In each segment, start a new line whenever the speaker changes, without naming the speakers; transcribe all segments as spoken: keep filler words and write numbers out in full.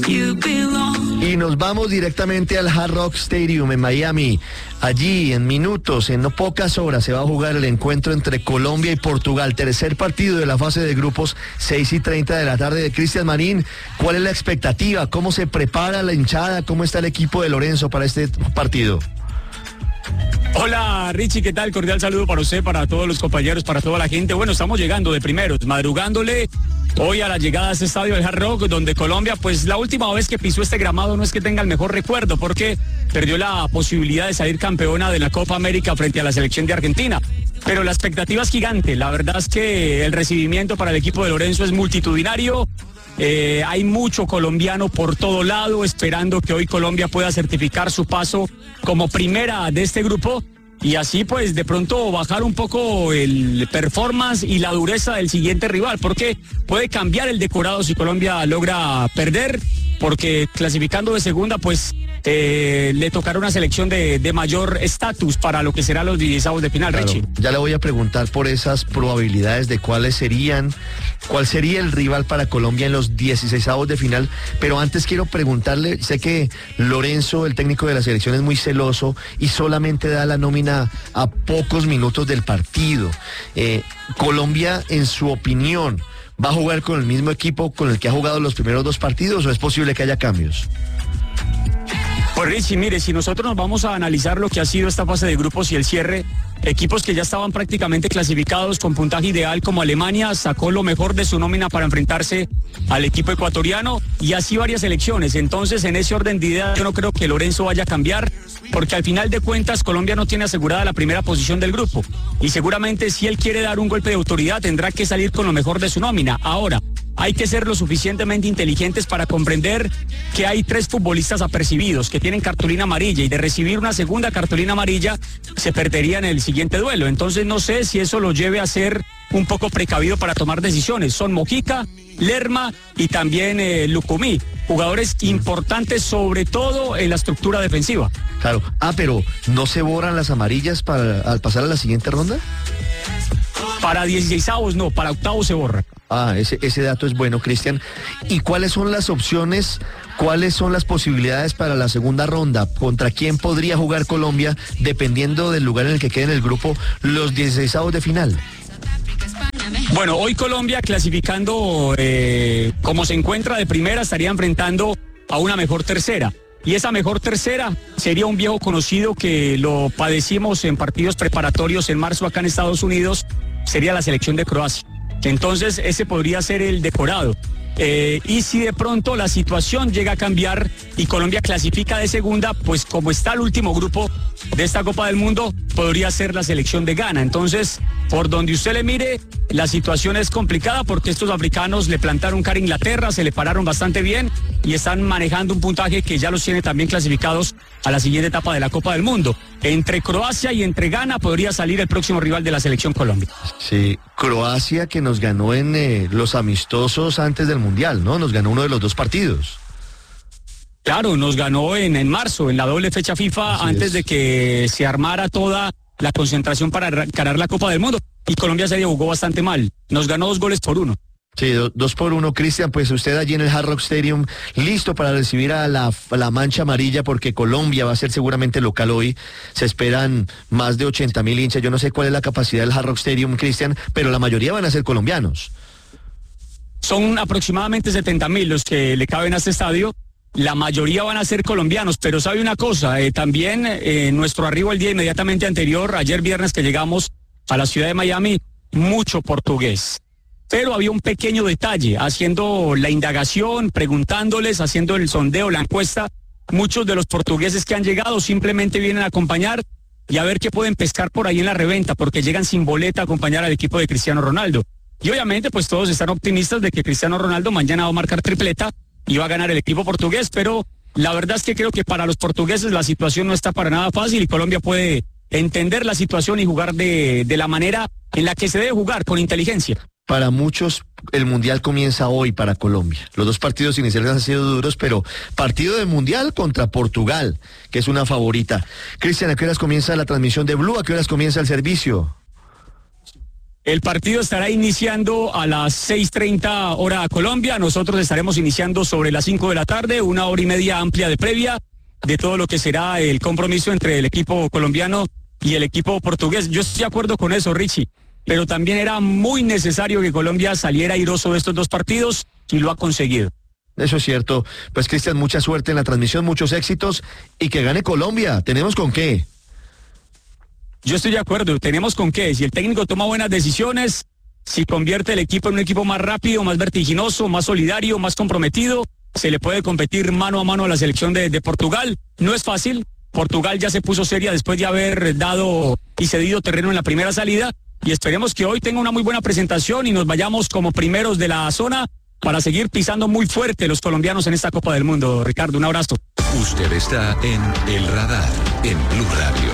Y nos vamos directamente al Hard Rock Stadium en Miami. Allí, en minutos, en no pocas horas, se va a jugar el encuentro entre Colombia y Portugal. Tercer partido de la fase de grupos, seis y treinta de la tarde. De Cristian Marín, ¿cuál es la expectativa? ¿Cómo se prepara la hinchada? ¿Cómo está el equipo de Lorenzo para este partido?
Hola Richie, ¿qué tal? Cordial saludo para usted, para todos los compañeros, para toda la gente. Bueno, estamos llegando de primeros, madrugándole hoy a la llegada a este estadio del Hard Rock, donde Colombia, pues la última vez que pisó este gramado no es que tenga el mejor recuerdo, porque perdió la posibilidad de salir campeona de la Copa América frente a la selección de Argentina. Pero la expectativa es gigante, la verdad es que el recibimiento para el equipo de Lorenzo es multitudinario. Eh, hay mucho colombiano por todo lado esperando que hoy Colombia pueda certificar su paso como primera de este grupo y así pues de pronto bajar un poco el performance y la dureza del siguiente rival, porque puede cambiar el decorado si Colombia logra perder, porque clasificando de segunda pues eh, le tocará una selección de, de mayor estatus para lo que será los dieciseisavos de final, claro, Richie.
Ya le voy a preguntar por esas probabilidades de cuáles serían, cuál sería el rival para Colombia en los dieciseisavos de final, pero antes quiero preguntarle, sé que Lorenzo, el técnico de la selección, es muy celoso y solamente da la nómina a pocos minutos del partido. Eh, Colombia, en su opinión, ¿va a jugar con el mismo equipo con el que ha jugado los primeros dos partidos o es posible que haya cambios?
Pues Richie, mire, si nosotros nos vamos a analizar lo que ha sido esta fase de grupos y el cierre, equipos que ya estaban prácticamente clasificados con puntaje ideal como Alemania sacó lo mejor de su nómina para enfrentarse al equipo ecuatoriano y así varias selecciones. Entonces, en ese orden de ideas, yo no creo que Lorenzo vaya a cambiar, porque al final de cuentas Colombia no tiene asegurada la primera posición del grupo y seguramente si él quiere dar un golpe de autoridad tendrá que salir con lo mejor de su nómina. Ahora, hay que ser lo suficientemente inteligentes para comprender que hay tres futbolistas apercibidos que tienen cartulina amarilla y de recibir una segunda cartulina amarilla se perderían en el siguiente duelo. Entonces no sé si eso lo lleve a ser un poco precavido para tomar decisiones. Son Mojica, Lerma y también eh, Lucumí, jugadores importantes sobre todo en la estructura defensiva.
Claro. Ah, pero ¿no se borran las amarillas para al pasar a la siguiente ronda?
Para dieciseisavos no, para octavos se borra.
Ah, ese, ese dato es bueno, Cristian. ¿Y cuáles son las opciones, cuáles son las posibilidades para la segunda ronda? ¿Contra quién podría jugar Colombia, dependiendo del lugar en el que quede en el grupo, los dieciseisavos de final?
Bueno, hoy Colombia clasificando eh, como se encuentra de primera estaría enfrentando a una mejor tercera. Y esa mejor tercera sería un viejo conocido que lo padecimos en partidos preparatorios en marzo acá en Estados Unidos, sería la selección de Croacia. Entonces ese podría ser el decorado. Eh, y si de pronto la situación llega a cambiar y Colombia clasifica de segunda, pues como está el último grupo de esta Copa del Mundo, podría ser la selección de Ghana. Entonces, por donde usted le mire, la situación es complicada porque estos africanos le plantaron cara a Inglaterra, se le pararon bastante bien y están manejando un puntaje que ya los tiene también clasificados a la siguiente etapa de la Copa del Mundo. Entre Croacia y entre Ghana podría salir el próximo rival de la selección Colombia.
Sí, Croacia que nos ganó en eh, los amistosos antes del Mundial, ¿no? Nos ganó uno de los dos partidos.
Claro, nos ganó en, en marzo, en la doble fecha FIFA, así antes es. de que se armara toda la concentración para ganar la Copa del Mundo. Y Colombia se jugó bastante mal. Nos ganó dos goles por uno.
Sí, do, dos por uno, Cristian, pues usted allí en el Hard Rock Stadium, listo para recibir a la, a la mancha amarilla, porque Colombia va a ser seguramente local hoy. Se esperan más de ochenta mil hinchas. Yo no sé cuál es la capacidad del Hard Rock Stadium, Cristian, pero la mayoría van a ser colombianos.
Son aproximadamente setenta mil los que le caben a este estadio. La mayoría van a ser colombianos, pero sabe una cosa, eh, también eh, nuestro arribo el día inmediatamente anterior, ayer viernes que llegamos a la ciudad de Miami, mucho portugués. Pero había un pequeño detalle, haciendo la indagación, preguntándoles, haciendo el sondeo, la encuesta, muchos de los portugueses que han llegado simplemente vienen a acompañar y a ver qué pueden pescar por ahí en la reventa, porque llegan sin boleta a acompañar al equipo de Cristiano Ronaldo. Y obviamente pues todos están optimistas de que Cristiano Ronaldo mañana va a marcar tripleta y va a ganar el equipo portugués, pero la verdad es que creo que para los portugueses la situación no está para nada fácil y Colombia puede entender la situación y jugar de, de la manera en la que se debe jugar, con inteligencia.
Para muchos el Mundial comienza hoy para Colombia. Los dos partidos iniciales han sido duros, pero partido de Mundial contra Portugal, que es una favorita. Cristian, ¿a qué horas comienza la transmisión de Blue? ¿A qué horas comienza el servicio?
El partido estará iniciando a las seis treinta hora Colombia. Nosotros estaremos iniciando sobre las cinco de la tarde, una hora y media amplia de previa de todo lo que será el compromiso entre el equipo colombiano y el equipo portugués. Yo estoy de acuerdo con eso, Richie, pero también era muy necesario que Colombia saliera airoso de estos dos partidos y lo ha conseguido.
Eso es cierto. Pues Cristian, mucha suerte en la transmisión, muchos éxitos y que gane Colombia. ¿Tenemos con qué?
Yo estoy de acuerdo, tenemos con qué. Si el técnico toma buenas decisiones, si convierte el equipo en un equipo más rápido, más vertiginoso, más solidario, más comprometido, se le puede competir mano a mano a la selección de, de Portugal. No es fácil. Portugal ya se puso seria después de haber dado y cedido terreno en la primera salida. Y esperemos que hoy tenga una muy buena presentación y nos vayamos como primeros de la zona para seguir pisando muy fuerte los colombianos en esta Copa del Mundo. Ricardo, un abrazo.
Usted está en El Radar, en Blue Radio.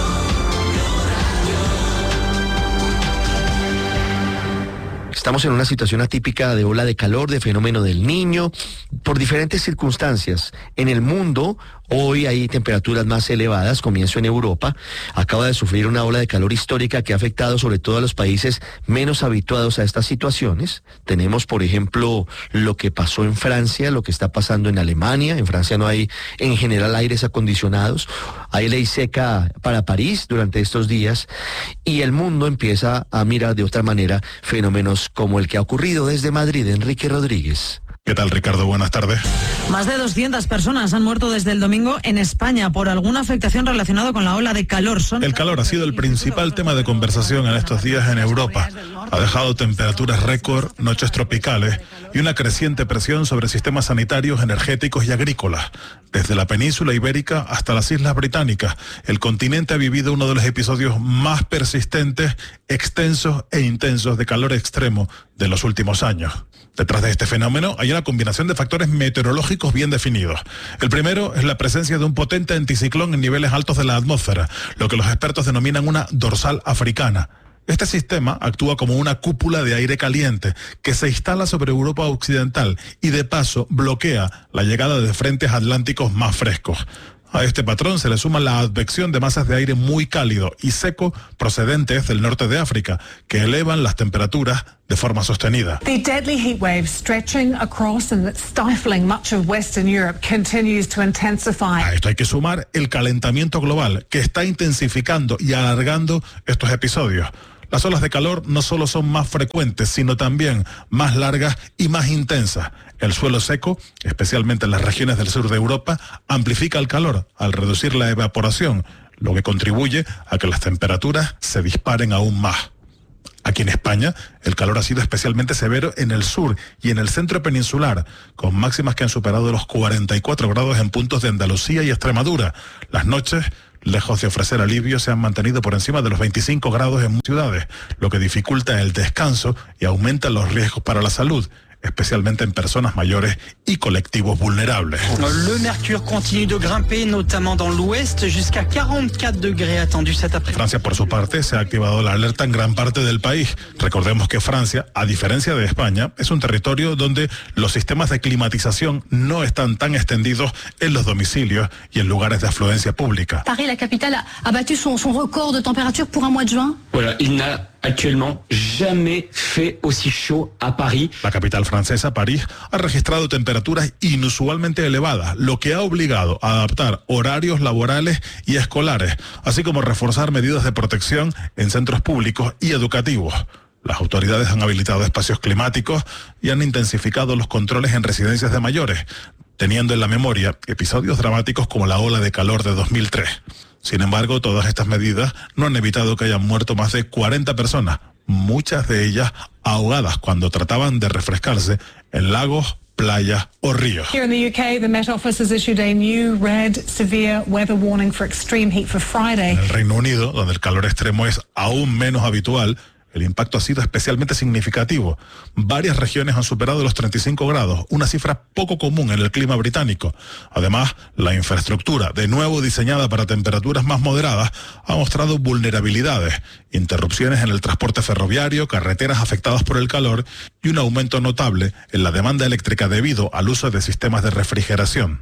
Estamos en una situación atípica de ola de calor, de fenómeno del Niño, por diferentes circunstancias. En el mundo, hoy hay temperaturas más elevadas, comienzo en Europa. Acaba de sufrir una ola de calor histórica que ha afectado sobre todo a los países menos habituados a estas situaciones. Tenemos, por ejemplo, lo que pasó en Francia, lo que está pasando en Alemania. En Francia no hay, en general, aires acondicionados. Hay ley seca para París durante estos días. Y el mundo empieza a mirar de otra manera fenómenos como el que ha ocurrido desde Madrid. Enrique Rodríguez.
¿Qué tal, Ricardo? Buenas tardes.
Más de doscientas personas han muerto desde el domingo en España por alguna afectación relacionada con la ola de calor. Son
el calor ha sido el principal tema de conversación en estos días en Europa. Ha dejado temperaturas récord, noches tropicales y una creciente presión sobre sistemas sanitarios, energéticos y agrícolas. Desde la península ibérica hasta las Islas Británicas, el continente ha vivido uno de los episodios más persistentes, extensos e intensos de calor extremo de los últimos años. Detrás de este fenómeno hay una combinación de factores meteorológicos bien definidos. El primero es la presencia de un potente anticiclón en niveles altos de la atmósfera, lo que los expertos denominan una dorsal africana. Este sistema actúa como una cúpula de aire caliente que se instala sobre Europa Occidental y de paso bloquea la llegada de frentes atlánticos más frescos. A este patrón se le suma la advección de masas de aire muy cálido y seco procedentes del norte de África, que elevan las temperaturas de forma sostenida.
The deadly heat wave stretching across and stifling much of Western Europe continues to intensify.
A esto hay que sumar el calentamiento global, que está intensificando y alargando estos episodios. Las olas de calor no solo son más frecuentes, sino también más largas y más intensas. El suelo seco, especialmente en las regiones del sur de Europa, amplifica el calor al reducir la evaporación, lo que contribuye a que las temperaturas se disparen aún más. Aquí en España, el calor ha sido especialmente severo en el sur y en el centro peninsular, con máximas que han superado los cuarenta y cuatro grados en puntos de Andalucía y Extremadura. Las noches, lejos de ofrecer alivio, se han mantenido por encima de los veinticinco grados en muchas ciudades, lo que dificulta el descanso y aumenta los riesgos para la salud, especialmente en personas mayores y colectivos vulnerables.
Le mercure continue de grimper, notamment dans l'ouest, jusqu'à quarante-quatre degrés attendus cet après-midi.
Francia, por su parte, se ha activado la alerta en gran parte del país. Recordemos que Francia, a diferencia de España, es un territorio donde los sistemas de climatización no están tan extendidos en los domicilios y en lugares de afluencia pública.
Paris, la capitale, ha battu son, son record de température pour un mois de juin.
Voilà, il n'a actuellement jamais fait aussi chaud à Paris.
La capital francesa, París, ha registrado temperaturas inusualmente elevadas, lo que ha obligado a adaptar horarios laborales y escolares, así como reforzar medidas de protección en centros públicos y educativos. Las autoridades han habilitado espacios climáticos y han intensificado los controles en residencias de mayores, teniendo en la memoria episodios dramáticos como la ola de calor de dos mil tres. Sin embargo, todas estas medidas no han evitado que hayan muerto más de cuarenta personas, muchas de ellas ahogadas cuando trataban de refrescarse en lagos, playas o ríos.
Here in the U K, the Met Office has issued a new red severe weather warning for extreme heat for Friday.
En el Reino Unido, donde el calor extremo es aún menos habitual, el impacto ha sido especialmente significativo. Varias regiones han superado los treinta y cinco grados, una cifra poco común en el clima británico. Además, la infraestructura, de nuevo diseñada para temperaturas más moderadas, ha mostrado vulnerabilidades, interrupciones en el transporte ferroviario, carreteras afectadas por el calor y un aumento notable en la demanda eléctrica debido al uso de sistemas de refrigeración.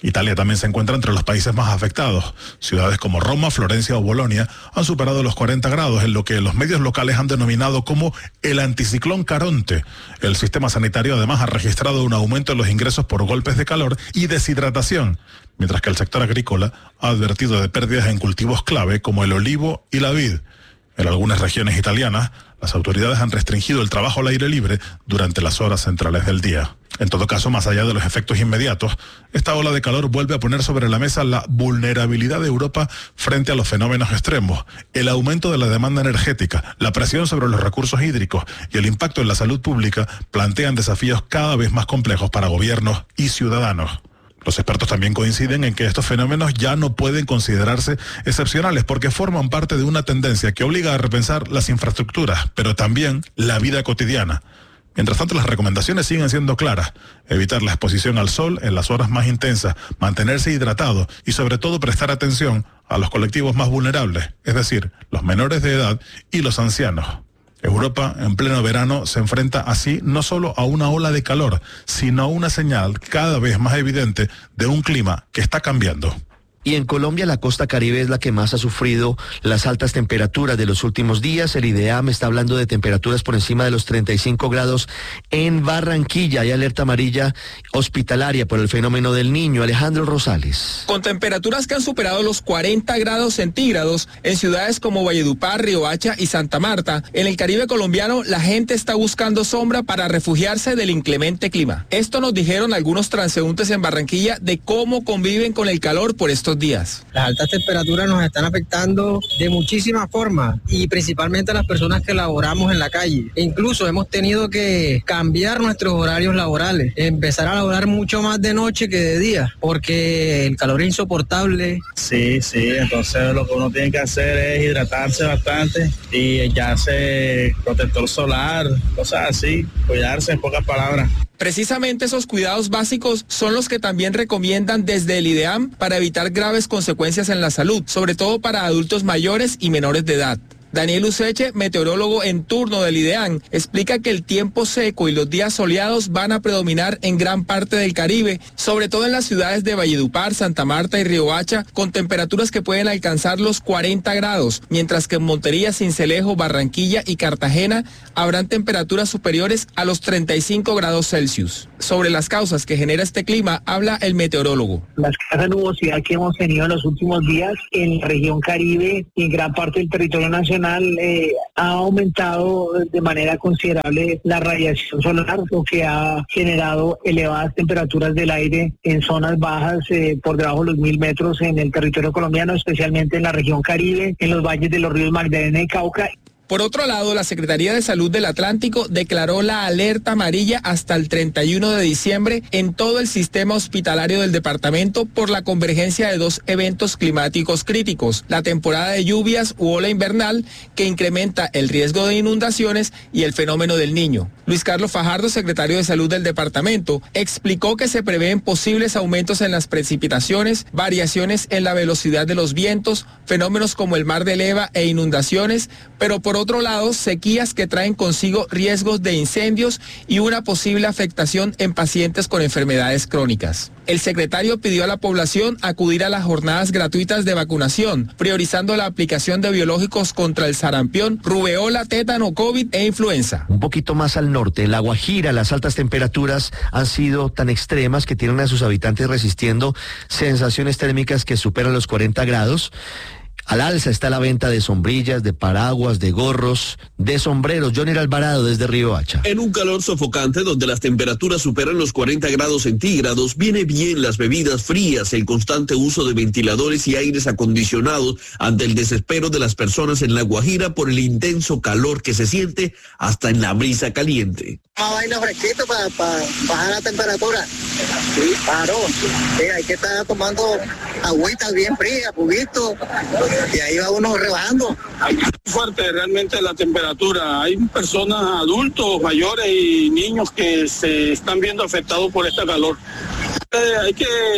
Italia también se encuentra entre los países más afectados. Ciudades como Roma, Florencia o Bolonia han superado los cuarenta grados en lo que los medios locales han denominado como el anticiclón Caronte. El sistema sanitario además ha registrado un aumento en los ingresos por golpes de calor y deshidratación, mientras que el sector agrícola ha advertido de pérdidas en cultivos clave como el olivo y la vid. En algunas regiones italianas, las autoridades han restringido el trabajo al aire libre durante las horas centrales del día. En todo caso, más allá de los efectos inmediatos, esta ola de calor vuelve a poner sobre la mesa la vulnerabilidad de Europa frente a los fenómenos extremos, el aumento de la demanda energética, la presión sobre los recursos hídricos y el impacto en la salud pública plantean desafíos cada vez más complejos para gobiernos y ciudadanos. Los expertos también coinciden en que estos fenómenos ya no pueden considerarse excepcionales porque forman parte de una tendencia que obliga a repensar las infraestructuras, pero también la vida cotidiana. Mientras tanto, las recomendaciones siguen siendo claras: evitar la exposición al sol en las horas más intensas, mantenerse hidratado y sobre todo prestar atención a los colectivos más vulnerables, es decir, los menores de edad y los ancianos. Europa, en pleno verano, se enfrenta así no solo a una ola de calor, sino a una señal cada vez más evidente de un clima que está cambiando.
Y en Colombia la costa Caribe es la que más ha sufrido las altas temperaturas de los últimos días. El IDEAM está hablando de temperaturas por encima de los treinta y cinco grados en Barranquilla. Hay alerta amarilla hospitalaria por el fenómeno del Niño. Alejandro Rosales.
Con temperaturas que han superado los cuarenta grados centígrados en ciudades como Valledupar, Riohacha y Santa Marta, en el Caribe colombiano la gente está buscando sombra para refugiarse del inclemente clima. Esto nos dijeron algunos transeúntes en Barranquilla de cómo conviven con el calor por estos días.
Las altas temperaturas nos están afectando de muchísimas formas y principalmente a las personas que laboramos en la calle. E incluso hemos tenido que cambiar nuestros horarios laborales, empezar a laborar mucho más de noche que de día, porque el calor es insoportable.
Sí, sí, entonces lo que uno tiene que hacer es hidratarse bastante y echarse protector solar, cosas así, cuidarse en pocas palabras.
Precisamente esos cuidados básicos son los que también recomiendan desde el IDEAM para evitar graves consecuencias en la salud, sobre todo para adultos mayores y menores de edad. Daniel Useche, meteorólogo en turno del IDEAM, explica que el tiempo seco y los días soleados van a predominar en gran parte del Caribe, sobre todo en las ciudades de Valledupar, Santa Marta y Riohacha, con temperaturas que pueden alcanzar los cuarenta grados, mientras que en Montería, Sincelejo, Barranquilla y Cartagena habrán temperaturas superiores a los treinta y cinco grados Celsius. Sobre las causas que genera este clima, habla el meteorólogo.
La escasa nubosidad que hemos tenido en los últimos días en la región Caribe y en gran parte del territorio nacional Eh, ha aumentado de manera considerable la radiación solar, lo que ha generado elevadas temperaturas del aire en zonas bajas eh, por debajo de los mil metros en el territorio colombiano, especialmente en la región Caribe, en los valles de los ríos Magdalena y Cauca.
Por otro lado, la Secretaría de Salud del Atlántico declaró la alerta amarilla hasta el treinta y uno de diciembre en todo el sistema hospitalario del departamento por la convergencia de dos eventos climáticos críticos, la temporada de lluvias u ola invernal que incrementa el riesgo de inundaciones y el fenómeno del Niño. Luis Carlos Fajardo, secretario de Salud del departamento, explicó que se prevén posibles aumentos en las precipitaciones, variaciones en la velocidad de los vientos, fenómenos como el mar de leva e inundaciones, pero por otro lado, sequías que traen consigo riesgos de incendios y una posible afectación en pacientes con enfermedades crónicas. El secretario pidió a la población acudir a las jornadas gratuitas de vacunación, priorizando la aplicación de biológicos contra el sarampión, rubeola, tétano, COVID e influenza.
Un poquito más al norte, en La Guajira, las altas temperaturas han sido tan extremas que tienen a sus habitantes resistiendo sensaciones térmicas que superan los cuarenta grados. Al alza está la venta de sombrillas, de paraguas, de gorros, de sombreros. Johnny Alvarado desde Riohacha.
En un calor sofocante donde las temperaturas superan los cuarenta grados centígrados, viene bien las bebidas frías, el constante uso de ventiladores y aires acondicionados ante el desespero de las personas en La Guajira por el intenso calor que se siente hasta en la brisa caliente.
Una vaina fresquito para pa bajar la temperatura. Sí, claro. Sí, hay que estar tomando agüitas bien frías, juguitos, y ahí va uno rebajando.
Fuerte realmente la temperatura. Hay personas, adultos, mayores y niños que se están viendo afectados por este calor. Eh, hay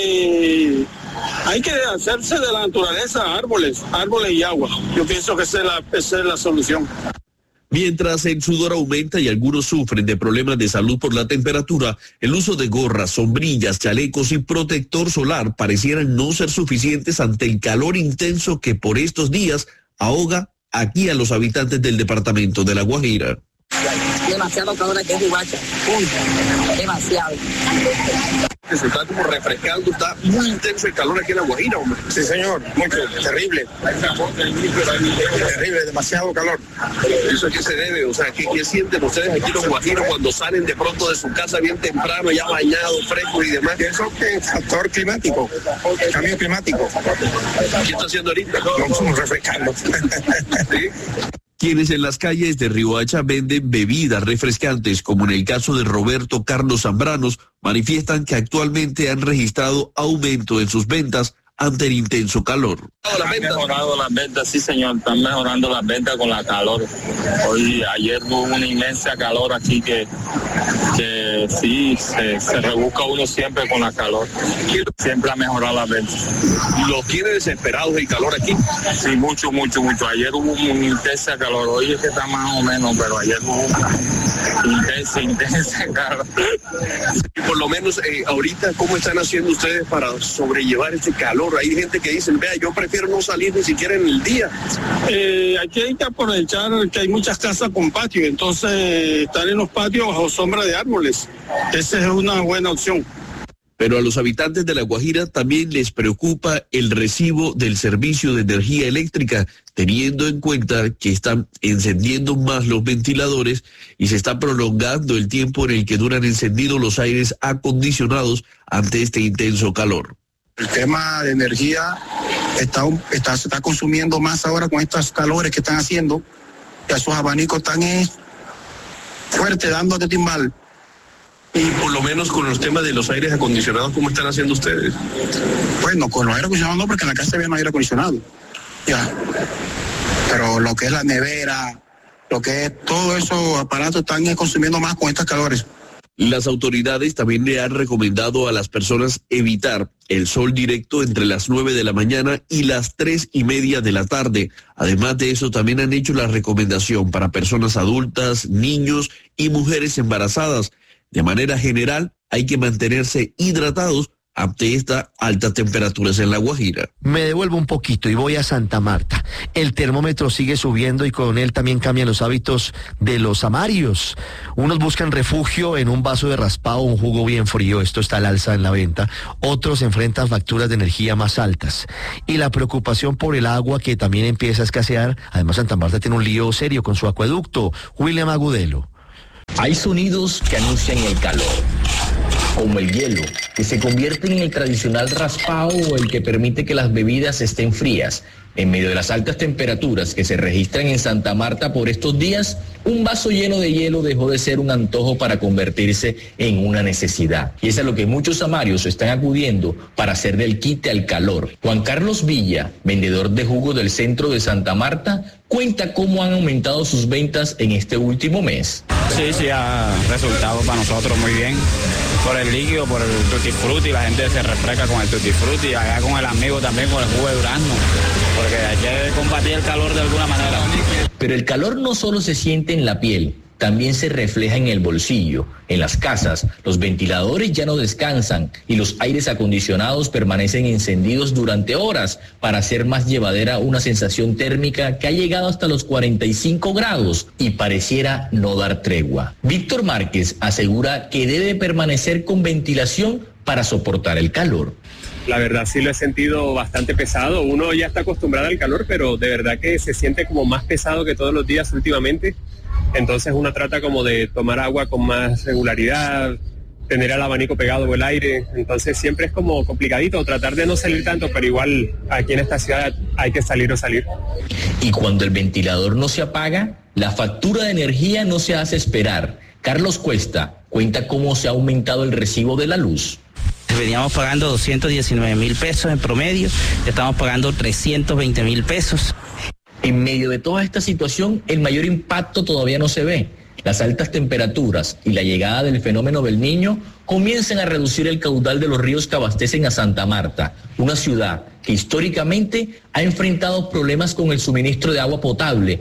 que hay que hacerse de la naturaleza árboles, árboles y agua. Yo pienso que esa es la, esa es la solución.
Mientras el sudor aumenta y algunos sufren de problemas de salud por la temperatura, el uso de gorras, sombrillas, chalecos y protector solar parecieran no ser suficientes ante el calor intenso que por estos días ahoga aquí a los habitantes del departamento de La Guajira.
Demasiado calor aquí en Riohacha, punto, demasiado.
Se está como refrescando, está muy intenso el calor aquí en La Guajira, hombre.
Sí, señor, mucho, terrible. Terrible, demasiado calor.
¿Eso a qué se debe? O sea, ¿qué, qué sienten ustedes aquí los guajiros cuando salen de pronto de su casa bien temprano, ya bañados, frescos y demás?
Eso que es factor climático, cambio climático.
¿Qué está haciendo ahorita?
Nos estamos refrescando.
¿Sí? Quienes en las calles de Riohacha venden bebidas refrescantes, como en el caso de Roberto Carlos Zambranos, manifiestan que actualmente han registrado aumento en sus ventas ante el intenso calor.
¿Han mejorado las ventas? Sí, señor, están mejorando las ventas con la calor. Hoy, ayer hubo una inmensa calor aquí que, que sí, se, se rebusca uno siempre con la calor. Siempre ha mejorado las ventas.
¿Los tiene desesperados el calor aquí?
Sí, mucho, mucho, mucho. Ayer hubo una intensa calor, hoy es que está más o menos, pero ayer hubo intensa, intensa calor.
Y por lo menos eh, ahorita, ¿cómo están haciendo ustedes para sobrellevar este calor? Hay gente que dice, vea, yo prefiero no salir ni siquiera en el día.
Eh, aquí hay que aprovechar que hay muchas casas con patio, entonces estar en los patios bajo sombra de árboles, esa es una buena opción.
Pero a los habitantes de La Guajira también les preocupa el recibo del servicio de energía eléctrica, teniendo en cuenta que están encendiendo más los ventiladores y se está prolongando el tiempo en el que duran encendidos los aires acondicionados ante este intenso calor.
El tema de energía está, está, se está consumiendo más ahora con estos calores que están haciendo. Ya esos abanicos están eh, fuertes, dándote timbal.
Y por lo menos con los temas de los aires acondicionados, ¿cómo están haciendo ustedes?
Bueno, con los aires acondicionados no, porque en la casa había no aire acondicionado. Ya. Pero lo que es la nevera, lo que es todos esos aparatos están eh, consumiendo más con estos calores.
Las autoridades también le han recomendado a las personas evitar el sol directo entre las nueve de la mañana y las tres y media de la tarde. Además de eso, también han hecho la recomendación para personas adultas, niños y mujeres embarazadas. De manera general, hay que mantenerse hidratados ante estas altas temperaturas en La Guajira.
Me devuelvo un poquito y voy a Santa Marta. El termómetro sigue subiendo y con él también cambian los hábitos de los amarios. Unos buscan refugio en un vaso de raspado, un jugo bien frío, esto está al alza en la venta. Otros enfrentan facturas de energía más altas. Y la preocupación por el agua que también empieza a escasear. Además, Santa Marta tiene un lío serio con su acueducto. William Agudelo.
Hay sonidos que anuncian el calor, como el hielo, que se convierte en el tradicional raspado o el que permite que las bebidas estén frías. En medio de las altas temperaturas que se registran en Santa Marta por estos días, un vaso lleno de hielo dejó de ser un antojo para convertirse en una necesidad. Y es a lo que muchos amarios están acudiendo para hacer del quite al calor. Juan Carlos Villa, vendedor de jugo del centro de Santa Marta, cuenta cómo han aumentado sus ventas en este último mes.
Sí, sí, ha resultado para nosotros muy bien. Por el líquido, por el tutti frutti, la gente se refresca con el tutti frutti, allá con el amigo también con el jugo de durazno, porque hay que combatir el calor de alguna manera.
Pero el calor no solo se siente en la piel, también se refleja en el bolsillo. En las casas, los ventiladores ya no descansan y los aires acondicionados permanecen encendidos durante horas para hacer más llevadera una sensación térmica que ha llegado hasta los cuarenta y cinco grados y pareciera no dar tregua. Víctor Márquez asegura que debe permanecer con ventilación para soportar el calor.
La verdad sí lo he sentido bastante pesado. Uno ya está acostumbrado al calor, pero de verdad que se siente como más pesado que todos los días últimamente. Entonces uno trata como de tomar agua con más regularidad, tener el abanico pegado o el aire. Entonces siempre es como complicadito tratar de no salir tanto, pero igual aquí en esta ciudad hay que salir o salir.
Y cuando el ventilador no se apaga, la factura de energía no se hace esperar. Carlos Cuesta cuenta cómo se ha aumentado el recibo de la luz.
Veníamos pagando doscientos diecinueve mil pesos en promedio, estamos pagando trescientos veinte mil pesos.
En medio de toda esta situación, el mayor impacto todavía no se ve. Las altas temperaturas y la llegada del fenómeno del Niño comienzan a reducir el caudal de los ríos que abastecen a Santa Marta, una ciudad que históricamente ha enfrentado problemas con el suministro de agua potable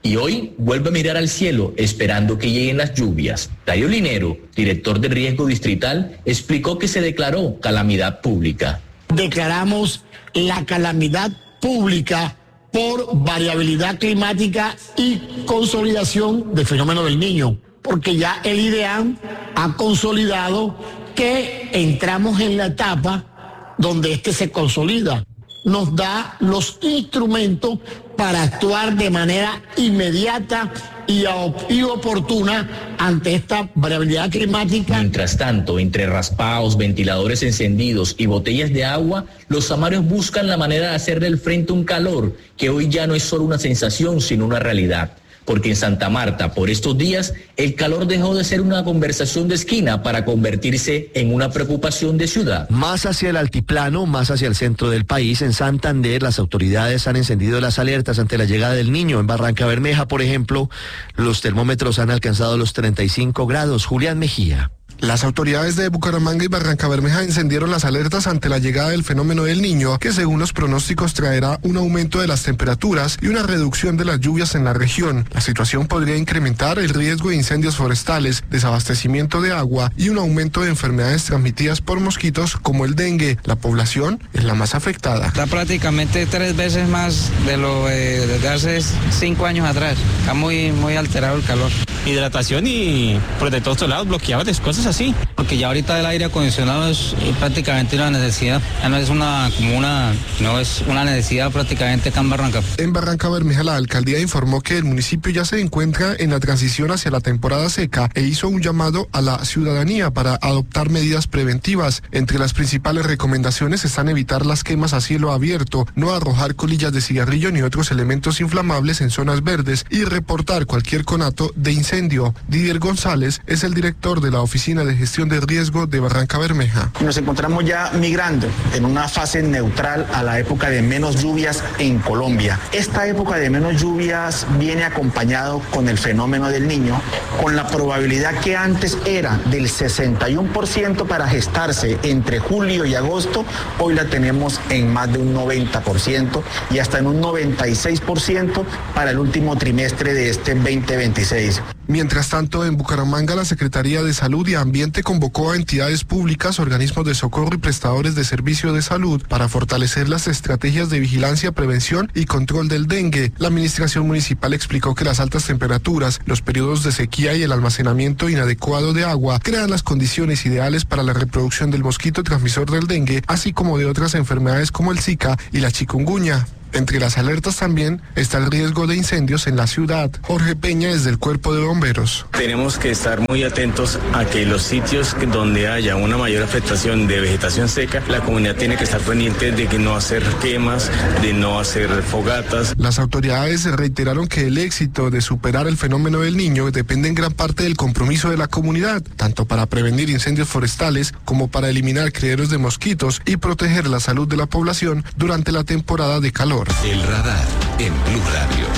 y hoy vuelve a mirar al cielo esperando que lleguen las lluvias. Darío Linero, director de riesgo distrital, explicó que se declaró calamidad pública.
Declaramos la calamidad pública por variabilidad climática y consolidación del fenómeno del Niño, porque ya el IDEAM ha consolidado que entramos en la etapa donde este se consolida. Nos da los instrumentos para actuar de manera inmediata y, y oportuna ante esta variabilidad climática.
Mientras tanto, entre raspados, ventiladores encendidos y botellas de agua, los samarios buscan la manera de hacerle frente a un calor que hoy ya no es solo una sensación, sino una realidad. Porque en Santa Marta, por estos días, el calor dejó de ser una conversación de esquina para convertirse en una preocupación de ciudad.
Más hacia el altiplano, más hacia el centro del país, en Santander, las autoridades han encendido las alertas ante la llegada del Niño. En Barranca Bermeja, por ejemplo, los termómetros han alcanzado los treinta y cinco grados. Julián Mejía.
Las autoridades de Bucaramanga y Barranca Bermeja encendieron las alertas ante la llegada del fenómeno del Niño, que según los pronósticos traerá un aumento de las temperaturas y una reducción de las lluvias en la región. La situación podría incrementar el riesgo de incendios forestales, desabastecimiento de agua y un aumento de enfermedades transmitidas por mosquitos como el dengue. La población es la más afectada.
Está prácticamente tres veces más de lo eh, desde hace cinco años atrás. Está muy, muy alterado el calor.
Hidratación y protectores solares bloqueados, cosas así.
Porque ya ahorita el aire acondicionado es prácticamente una necesidad. Ya no es una como una no es una necesidad prácticamente acá en Barranca.
En Barranca Bermeja la alcaldía informó que el municipio ya se encuentra en la transición hacia la temporada seca e hizo un llamado a la ciudadanía para adoptar medidas preventivas. Entre las principales recomendaciones están evitar las quemas a cielo abierto, no arrojar colillas de cigarrillo ni otros elementos inflamables en zonas verdes y reportar cualquier conato de incendio. Didier González es el director de la Oficina de Gestión de Riesgo de Barranca Bermeja.
Nos encontramos ya migrando en una fase neutral a la época de menos lluvias en Colombia. Esta época de menos lluvias viene acompañado con el fenómeno del Niño, con la probabilidad que antes era del sesenta y uno por ciento para gestarse entre julio y agosto, hoy la tenemos en más de un noventa por ciento y hasta en un noventa y seis por ciento para el último trimestre de este veinte veintiséis.
Mientras tanto, en Bucaramanga, la Secretaría de Salud y Ambiente convocó a entidades públicas, organismos de socorro y prestadores de servicio de salud para fortalecer las estrategias de vigilancia, prevención y control del dengue. La administración municipal explicó que las altas temperaturas, los periodos de sequía y el almacenamiento inadecuado de agua crean las condiciones ideales para la reproducción del mosquito transmisor del dengue, así como de otras enfermedades como el Zika y la chikungunya. Entre las alertas también está el riesgo de incendios en la ciudad. Jorge Peña es del Cuerpo de Bomberos.
Tenemos que estar muy atentos a que los sitios donde haya una mayor afectación de vegetación seca, la comunidad tiene que estar pendiente de que no hacer quemas, de no hacer fogatas.
Las autoridades reiteraron que el éxito de superar el fenómeno del Niño depende en gran parte del compromiso de la comunidad, tanto para prevenir incendios forestales como para eliminar criaderos de mosquitos y proteger la salud de la población durante la temporada de calor.
El radar en Blue Radio.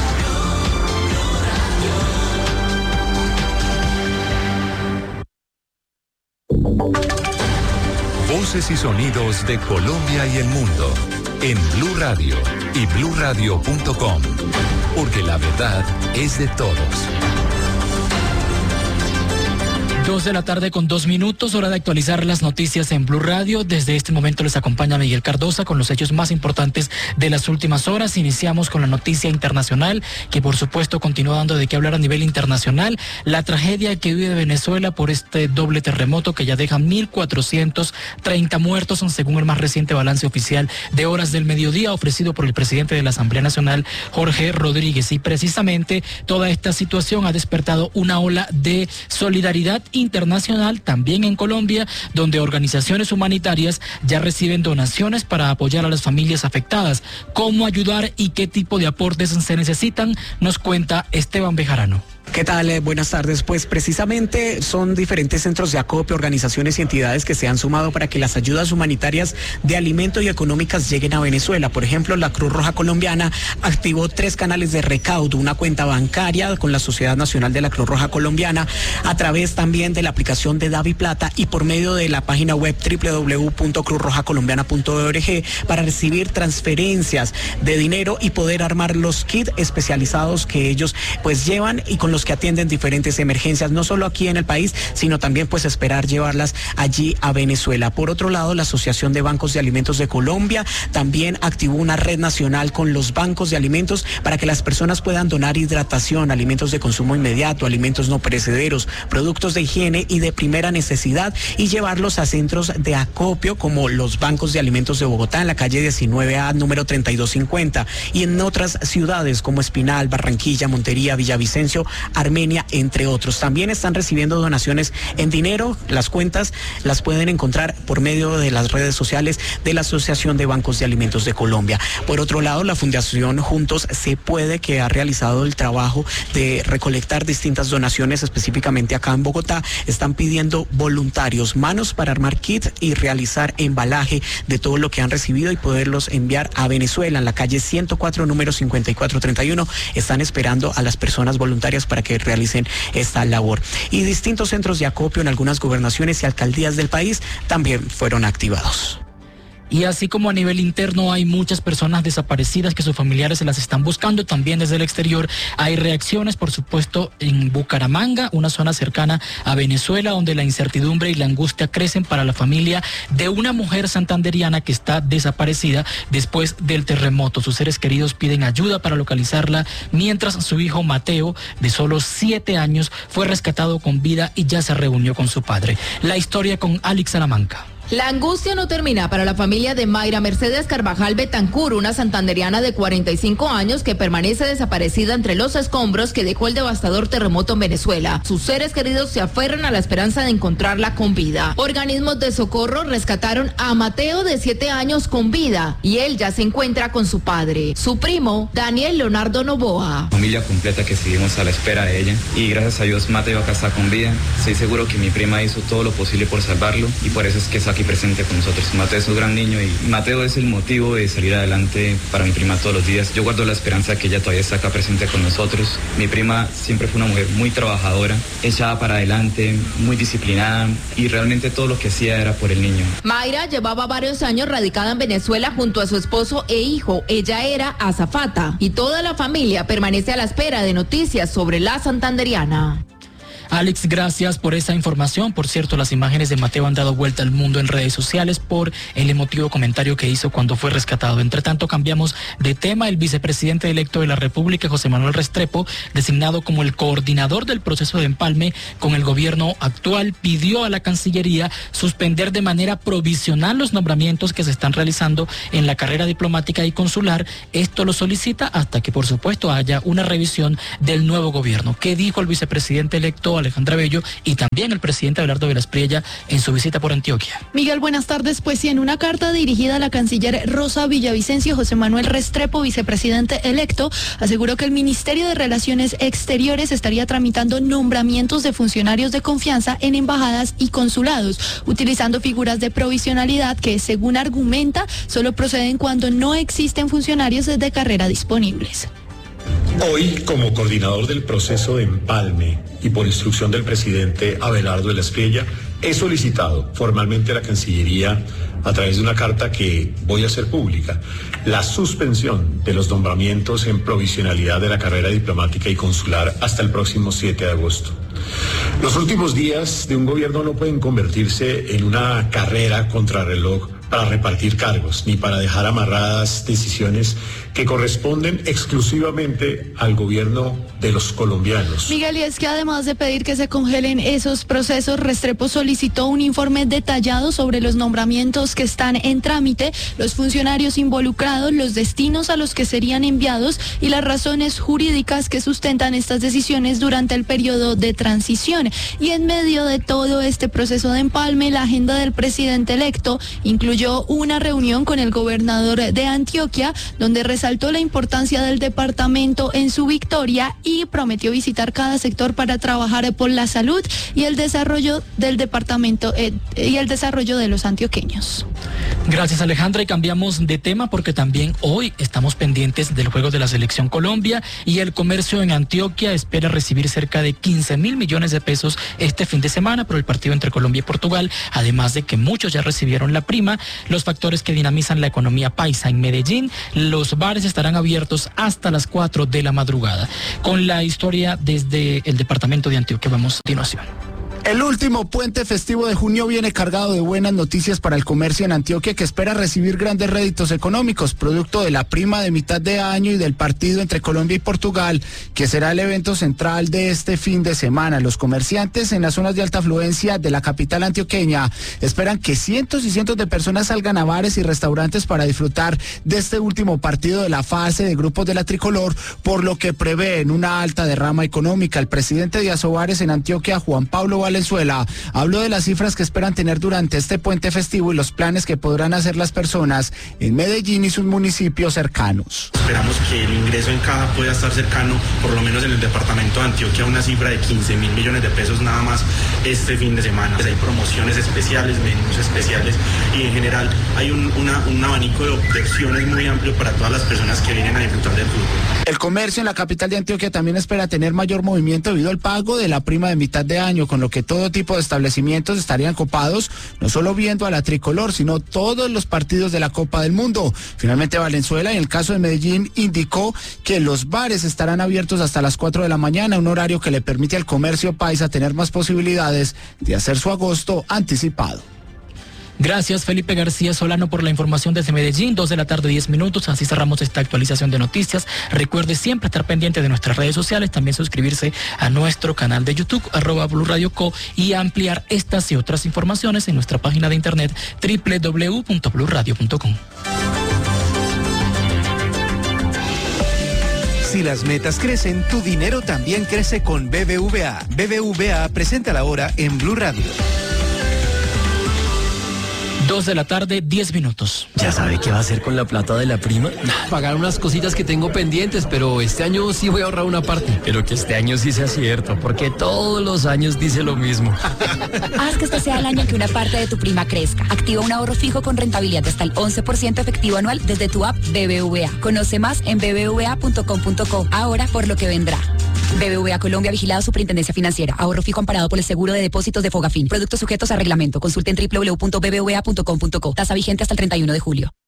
Voces y sonidos de Colombia y el mundo en Blue Radio y blue radio punto com, porque la verdad es de todos.
Dos de la tarde con dos minutos, hora de actualizar las noticias en Blue Radio. Desde este momento les acompaña Miguel Cardosa con los hechos más importantes de las últimas horas. Iniciamos con la noticia internacional, que por supuesto continúa dando de qué hablar a nivel internacional. La tragedia que vive Venezuela por este doble terremoto que ya deja mil cuatrocientos treinta muertos, según el más reciente balance oficial de horas del mediodía ofrecido por el presidente de la Asamblea Nacional, Jorge Rodríguez. Y precisamente toda esta situación ha despertado una ola de solidaridad internacional también en Colombia, donde organizaciones humanitarias ya reciben donaciones para apoyar a las familias afectadas. ¿Cómo ayudar y qué tipo de aportes se necesitan? Nos cuenta Esteban Bejarano.
¿Qué tal? Eh, buenas tardes. Pues precisamente son diferentes centros de acopio, organizaciones y entidades que se han sumado para que las ayudas humanitarias de alimento y económicas lleguen a Venezuela. Por ejemplo, la Cruz Roja Colombiana activó tres canales de recaudo, una cuenta bancaria con la Sociedad Nacional de la Cruz Roja Colombiana, a través también de la aplicación de DaviPlata y por medio de la página web doble u doble u doble u punto cruz roja colombiana punto org para recibir transferencias de dinero y poder armar los kits especializados que ellos pues llevan y con los que atienden diferentes emergencias, no solo aquí en el país, sino también pues esperar llevarlas allí a Venezuela. Por otro lado, la Asociación de Bancos de Alimentos de Colombia también activó una red nacional con los bancos de alimentos para que las personas puedan donar hidratación, alimentos de consumo inmediato, alimentos no perecederos, productos de higiene y de primera necesidad y llevarlos a centros de acopio como los bancos de alimentos de Bogotá en la calle diecinueve A número treinta y dos cincuenta y en otras ciudades como Espinal, Barranquilla, Montería, Villavicencio, Armenia, entre otros. También están recibiendo donaciones en dinero. Las cuentas las pueden encontrar por medio de las redes sociales de la Asociación de Bancos de Alimentos de Colombia. Por otro lado, la Fundación Juntos Se Puede, que ha realizado el trabajo de recolectar distintas donaciones específicamente acá en Bogotá, están pidiendo voluntarios, manos para armar kits y realizar embalaje de todo lo que han recibido y poderlos enviar a Venezuela. En la calle ciento cuatro, número cincuenta y cuatro treinta y uno, están esperando a las personas voluntarias para que realicen esta labor. Y distintos centros de acopio en algunas gobernaciones y alcaldías del país también fueron activados.
Y así como a nivel interno hay muchas personas desaparecidas que sus familiares se las están buscando, también desde el exterior hay reacciones, por supuesto, en Bucaramanga, una zona cercana a Venezuela, donde la incertidumbre y la angustia crecen para la familia de una mujer santanderiana que está desaparecida después del terremoto. Sus seres queridos piden ayuda para localizarla, mientras su hijo Mateo, de solo siete años, fue rescatado con vida y ya se reunió con su padre. La historia con Alex Salamanca.
La angustia no termina para la familia de Mayra Mercedes Carvajal Betancur, una santanderiana de cuarenta y cinco años que permanece desaparecida entre los escombros que dejó el devastador terremoto en Venezuela. Sus seres queridos se aferran a la esperanza de encontrarla con vida. Organismos de socorro rescataron a Mateo, de siete años, con vida, y él ya se encuentra con su padre. Su primo, Daniel Leonardo Novoa.
Familia completa que seguimos a la espera de ella, y gracias a Dios Mateo acá está con vida. Estoy seguro que mi prima hizo todo lo posible por salvarlo y por eso es que está aquí presente con nosotros. Mateo es un gran niño y Mateo es el motivo de salir adelante para mi prima todos los días. Yo guardo la esperanza de que ella todavía está acá presente con nosotros. Mi prima siempre fue una mujer muy trabajadora, echada para adelante, muy disciplinada, y realmente todo lo que hacía era por el niño.
Mayra llevaba varios años radicada en Venezuela junto a su esposo e hijo. Ella era azafata y toda la familia permanece a la espera de noticias sobre la santanderiana.
Alex, gracias por esa información. Por cierto, las imágenes de Mateo han dado vuelta al mundo en redes sociales por el emotivo comentario que hizo cuando fue rescatado. Entre tanto, cambiamos de tema. El vicepresidente electo de la República, José Manuel Restrepo, designado como el coordinador del proceso de empalme con el gobierno actual, pidió a la Cancillería suspender de manera provisional los nombramientos que se están realizando en la carrera diplomática y consular. Esto lo solicita hasta que, por supuesto, haya una revisión del nuevo gobierno. ¿Qué dijo el vicepresidente electo Alejandra Bello y también el presidente Abelardo Velas Priella en su visita por Antioquia?
Miguel, buenas tardes. Pues sí, en una carta dirigida a la canciller Rosa Villavicencio, José Manuel Restrepo, vicepresidente electo, aseguró que el Ministerio de Relaciones Exteriores estaría tramitando nombramientos de funcionarios de confianza en embajadas y consulados, utilizando figuras de provisionalidad que, según argumenta, solo proceden cuando no existen funcionarios de carrera disponibles.
Hoy, como coordinador del proceso de empalme y por instrucción del presidente Abelardo Velas Priella, he solicitado formalmente a la Cancillería, a través de una carta que voy a hacer pública, la suspensión de los nombramientos en provisionalidad de la carrera diplomática y consular hasta el próximo siete de agosto. Los últimos días de un gobierno no pueden convertirse en una carrera contrarreloj para repartir cargos, ni para dejar amarradas decisiones que corresponden exclusivamente al gobierno de los colombianos.
Miguel, y es que además de pedir que se congelen esos procesos, Restrepo solicitó un informe detallado sobre los nombramientos que están en trámite, los funcionarios involucrados, los destinos a los que serían enviados y las razones jurídicas que sustentan estas decisiones durante el periodo de transición. Y en medio de todo este proceso de empalme, la agenda del presidente electo incluye incluyó una reunión con el gobernador de Antioquia, donde resaltó la importancia del departamento en su victoria y prometió visitar cada sector para trabajar por la salud y el desarrollo del departamento eh, y el desarrollo de los antioqueños.
Gracias, Alejandra, y cambiamos de tema porque también hoy estamos pendientes del juego de la Selección Colombia y el comercio en Antioquia espera recibir cerca de quince mil millones de pesos este fin de semana por el partido entre Colombia y Portugal, además de que muchos ya recibieron la prima. Los factores que dinamizan la economía paisa en Medellín: los bares estarán abiertos hasta las cuatro de la madrugada. Con la historia desde el departamento de Antioquia vamos a continuación.
El último puente festivo de junio viene cargado de buenas noticias para el comercio en Antioquia, que espera recibir grandes réditos económicos, producto de la prima de mitad de año y del partido entre Colombia y Portugal, que será el evento central de este fin de semana. Los comerciantes en las zonas de alta afluencia de la capital antioqueña esperan que cientos y cientos de personas salgan a bares y restaurantes para disfrutar de este último partido de la fase de grupos de la tricolor, por lo que prevén una alta derrama económica. El presidente de Asobares en Antioquia, Juan Pablo Valenzuela, habló de las cifras que esperan tener durante este puente festivo y los planes que podrán hacer las personas en Medellín y sus municipios cercanos.
Esperamos que el ingreso en caja pueda estar cercano, por lo menos en el departamento de Antioquia, a una cifra de quince mil millones de pesos nada más este fin de semana. Hay promociones especiales, menús especiales y en general hay un, una, un abanico de opciones muy amplio para todas las personas que vienen a disfrutar del fútbol.
El comercio en la capital de Antioquia también espera tener mayor movimiento debido al pago de la prima de mitad de año, con lo que todo tipo de establecimientos estarían copados, no solo viendo a la tricolor, sino todos los partidos de la Copa del Mundo. Finalmente, Valenzuela, en el caso de Medellín, indicó que los bares estarán abiertos hasta las cuatro de la mañana, un horario que le permite al comercio paisa tener más posibilidades de hacer su agosto anticipado.
Gracias, Felipe García Solano, por la información desde Medellín. Dos de la tarde, diez minutos. Así cerramos esta actualización de noticias. Recuerde siempre estar pendiente de nuestras redes sociales, también suscribirse a nuestro canal de YouTube, arroba Blue Radio Co, y ampliar estas y otras informaciones en nuestra página de internet doble u doble u doble u punto blue radio punto com.
Si las metas crecen, tu dinero también crece con B B V A. B B V A presenta la hora en Blue Radio.
Dos de la tarde, diez minutos.
¿Ya sabe qué va a hacer con la plata de la prima?
Pagar unas cositas que tengo pendientes, pero este año sí voy a ahorrar una parte.
Pero que este año sí sea cierto, porque todos los años dice lo mismo.
Haz que este sea el año en que una parte de tu prima crezca. Activa un ahorro fijo con rentabilidad de hasta el once por ciento efectivo anual desde tu app B B V A. Conoce más en b b v a punto com punto co. Ahora por lo que vendrá. B B V A Colombia, vigilado Superintendencia Financiera. Ahorro fijo amparado por el seguro de depósitos de Fogafín. Productos sujetos a reglamento. Consulte en doble u doble u doble u punto b b v a punto com punto co. Tasa vigente hasta el treinta y uno de julio.